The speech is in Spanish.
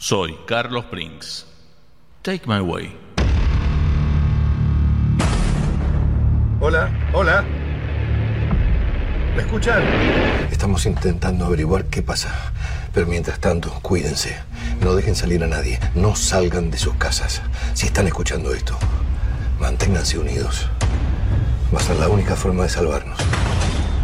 Soy Carlos Prinks. Take my way. Hola, hola. ¿Me escuchan? Estamos intentando averiguar qué pasa. Pero mientras tanto, cuídense. No dejen salir a nadie. No salgan de sus casas. Si están escuchando esto, manténganse unidos. Va a ser la única forma de salvarnos.